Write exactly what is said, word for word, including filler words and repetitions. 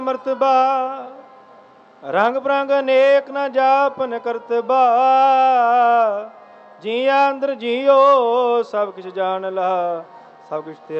ਮਰਤਬਾ ਰੰਗ ਬਰੰਗ ਅਨੇਕ ਨਾ ਜਾਪਨ ਕਰਤਬਾ ਜੀਆਂ ਅੰਦਰ ਜੀਓ ਸਭ ਕੁਛ ਜਾਣ ਲਾ ਸਭ ਕੁਛ ਤੇਰਾ